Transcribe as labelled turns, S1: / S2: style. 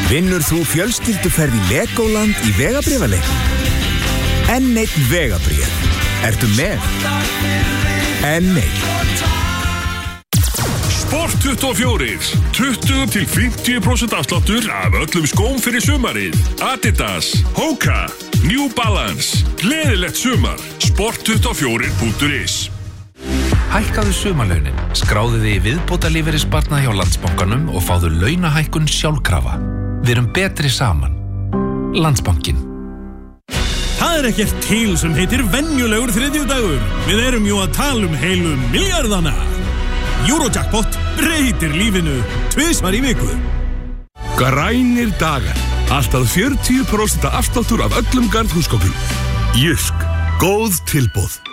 S1: Vinnur þú fjölskylduferð í Legoland í vegabréfaleiknum? N1 vegabréf. Ertu með? N1.
S2: Sport 24. 20-50% afsláttur af öllum skóm fyrir sumarið. Adidas, Hoka, New Balance. Gleðilegt sumar. Sport24.is.
S3: Hækkaðu sumarlaunin, skráðu þig í viðbótarlífeyrissparnað hjá Landsbankanum og fáðu launahækkun sjálfkrafa. Við erum betri saman. Landsbankinn.
S4: Það ekkert til sem heitir venjulegur þriðjudagur. Við erum jú að tala heilu miljardana. Eurojackpot breytir lífinu tvisvar í viku.
S2: Grænir dagar. Alltaf 40% afsláttur af öllum garðhúsgögnum. Jysk. Góð tilboð.